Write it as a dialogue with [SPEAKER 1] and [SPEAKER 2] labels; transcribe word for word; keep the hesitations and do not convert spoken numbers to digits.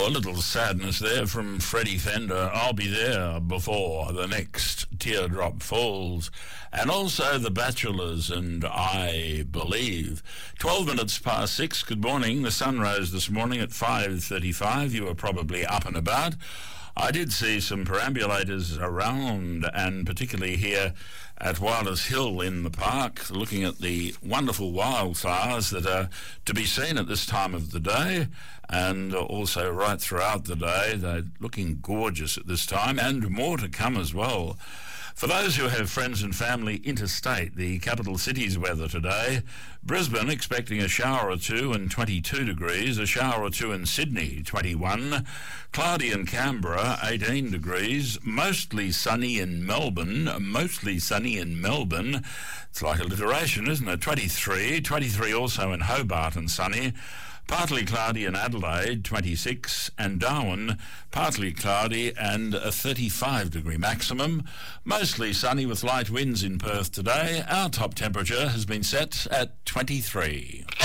[SPEAKER 1] Oh, a little sadness there from Freddie Fender. I'll be there before the next teardrop falls. And also The Bachelors and I Believe. twelve minutes past six. Good morning. The sun rose this morning at five thirty-five. You were probably up and about. I did see some perambulators around, and particularly here at Wilders Hill in the park, looking at the wonderful wildflowers that are to be seen at this time of the day, and also right throughout the day. They're looking gorgeous at this time, and more to come as well. For those who have friends and family interstate, the capital city's weather today: Brisbane expecting a shower or two and twenty-two degrees, a shower or two in Sydney, twenty-one, cloudy in Canberra, eighteen degrees, mostly sunny in Melbourne, mostly sunny in Melbourne. It's like alliteration, isn't it? twenty-three, twenty-three also in Hobart and sunny. Partly cloudy in Adelaide, twenty-six, and Darwin, partly cloudy and a thirty-five degree maximum. Mostly sunny with light winds in Perth today. Our top temperature has been set at twenty-three.